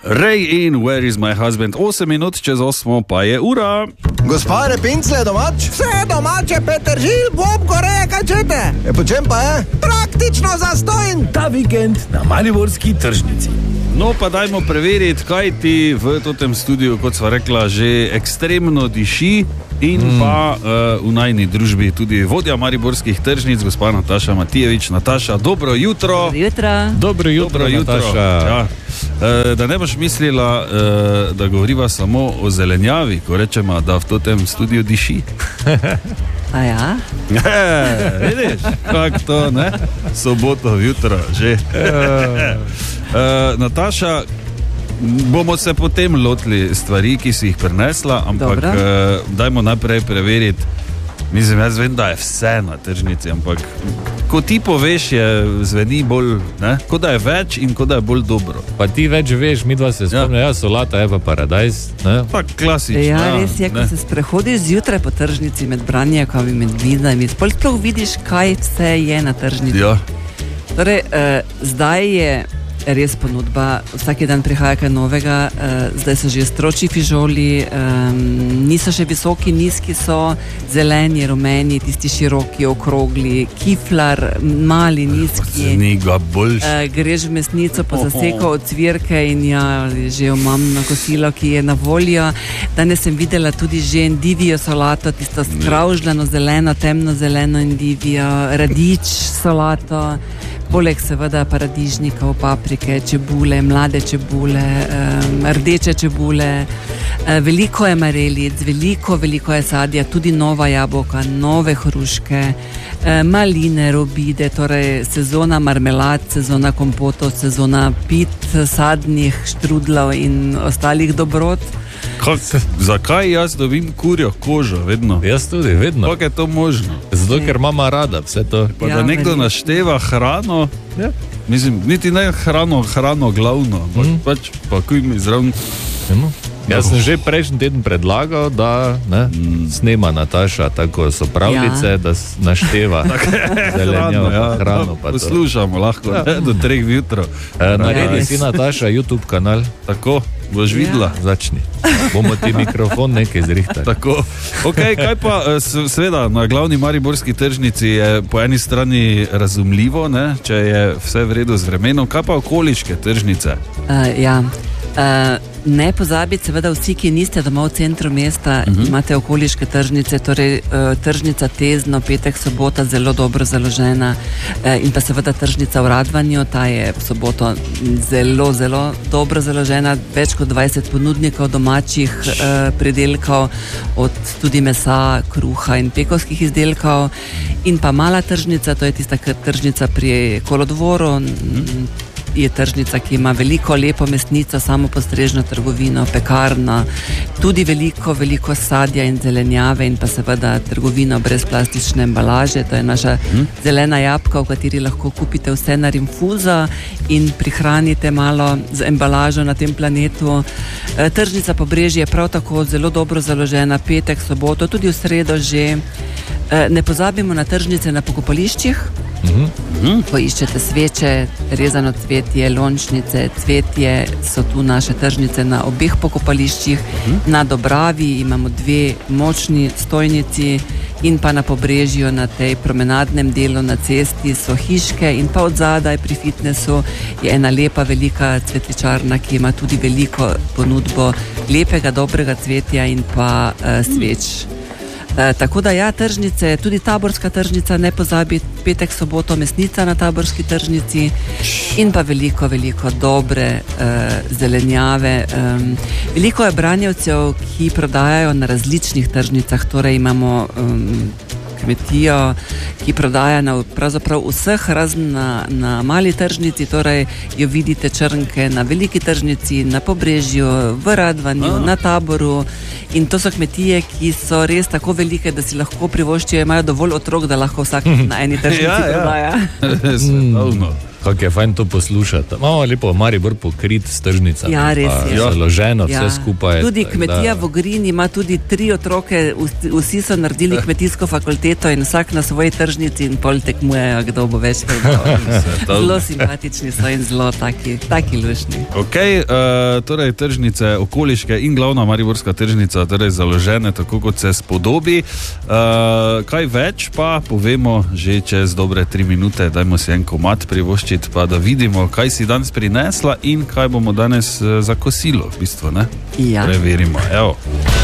Ray in Where is my husband? 8 minut čez 8 pa je ura. Gospa Repincle je domač? Vse domače, Petržil, Bob Goreja, kaj čete? Po čem pa je? Praktično zastojn. Ta vikend na mariborski tržnici. No pa dajmo preveriti, kaj ti v tem studiu, kot sva rekla, že ekstremno diši in pa v najni družbi tudi vodja mariborskih tržnic, gospa Nataša Matijevič. Nataša, dobro jutro. Dobro jutro, Nataša. Ja. Da ne boš mislila, da govoriva samo o zelenjavi, ko rečemo, da v tem studiu diši. A ja? Vidiš, kako to, ne? Soboto jutro že. Nataša, bomo se potem lotili stvari, ki si jih prinesla, ampak dajmo najprej preveriti. Mislim, jaz vem, da je vse na tržnici, ampak ko ti poveš, zveni bolj, ne? Ko da je več in ko da je bolj dobro. Pa ti več veš, mi dva se spomne, solata je pa paradajz. Pa klasično. Ja, res je, ko se sprehodiš zjutraj po tržnici med branjakami, med vinami, sploh vidiš, kaj vse je na tržnici. Ja. Torej, zdaj je res ponudba, vsaki dan prihaja kaj novega, zdaj so že stročji fižoli, niso še visoki, nizki so, zeleni, rumeni, tisti široki, okrogli, kiflar, mali, nizki. Greš v mesnico po zaseko od cvirke in že imam na kosilo, ki je na voljo. Danes sem videla tudi že endivijo solato, tisto skravžljeno zeleno, temno zeleno endivijo, radič solato, poleg seveda paradižnikov, paprike, čebule, mlade čebule, rdeče čebule, veliko je marelic, veliko je sadja, tudi nova jabolka, nove hruške, maline, robide, torej sezona marmelad, sezona kompotov, sezona pit, sadnih štrudlov in ostalih dobrot. Zakaj jaz dobim kurjo kožo vedno? Jaz tudi, vedno. Kako je to možno? Zato, ker mama rada vse to. Pa da nekdo našteva hrano, mislim, niti ne hrano glavno, pač pakuj mi zraven. Jaz sem že prejšnji teden predlagal, da snema Nataša tako so pravljice, da našteva zelenjavo, hrano. Poslušamo lahko do 3 jutro. Naredi si Nataša YouTube kanal. Tako, boš videla. Začni. Bomo ti mikrofon nekaj zrihtali. Tako. Ok, kaj pa, seveda, na glavni mariborski tržnici je po eni strani razumljivo, ne, če je vse v redu z vremenom. Kaj pa okoliške tržnice? Ne pozabiti, seveda vsi, ki niste doma v centru mesta, imate okoliške tržnice, torej tržnica Tezno, petek, sobota, zelo dobro založena in pa seveda tržnica v Radvanju, ta je v soboto zelo dobro založena, več kot 20 ponudnikov domačih pridelkov, od tudi mesa, kruha in pekovskih izdelkov, in pa mala tržnica, to je tista tržnica pri Kolodvoru, je tržnica, ki ima veliko lepo mesnico, samopostrežno trgovino, pekarno, tudi veliko sadja in zelenjave in pa seveda trgovino brez plastične embalaže, to je naša zelena jabolka, v kateri lahko kupite vse na rinfuzo in prihranite malo z embalažo na tem planetu. Tržnica Pobrežje je prav tako zelo dobro založena, petek, soboto, tudi v sredo že. Ne pozabimo na tržnice na pokopališčih, ko iščete sveče, rezano cvetje, lončnice, cvetje, so tu naše tržnice na obeh pokopališčih. Na Dobravi imamo 2 močni stojnici in pa na Pobrežju, na tej promenadnem delu na cesti so hiške in pa od zadaj pri fitnessu je ena lepa velika cvetličarna, ki ima tudi veliko ponudbo lepega, dobrega cvetja in pa sveč. Tako da tržnice, tudi taborska tržnica, ne pozabi, petek, soboto, mesnica na taborski tržnici in pa veliko dobre zelenjave. Veliko je branjevcev, ki prodajajo na različnih tržnicah, torej imamo kmetijo, ki prodaja na pravzaprav vseh, razen na mali tržnici, torej jo vidite črnke na veliki tržnici, na Pobrežju, v Radvanju, na Taboru. In to so kmetije, ki so res tako velike, da si lahko privoščijo, imajo dovolj otrok, da lahko vsak na eni tržnici prodaja. Kako je fajn to poslušati. Imamo lepo Maribor pokrit s tržnicami. Ja, res je. Založeno, vse skupaj. Tudi kmetija v Ogrini ima tudi 3 otroke, vsi so naredili kmetijsko fakulteto in vsak na svoji tržnici in pol tekmujejo, kdo bo več predal. Zelo simpatični so in zelo taki lušni. Ok, torej tržnice okoliške in glavna mariborska tržnica, torej založene, tako kot se spodobi. Kaj več pa povemo že čez dobre 3 minute, dajmo si en komad privoščiti, pa da vidimo, kaj si danes prinesla in kaj bomo danes za kosilo, v bistvu, ne? Ja. Preverimo, evo.